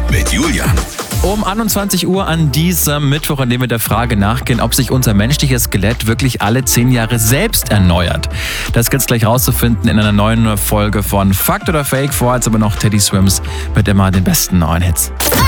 mit Julian. Um 21 Uhr an diesem Mittwoch, an dem wir der Frage nachgehen, ob sich unser menschliches Skelett wirklich alle 10 Jahre selbst erneuert. Das gibt's gleich rauszufinden in einer neuen Folge von Fakt oder Fake. Vorher jetzt aber noch Teddy Swims mit immer den besten neuen Hits.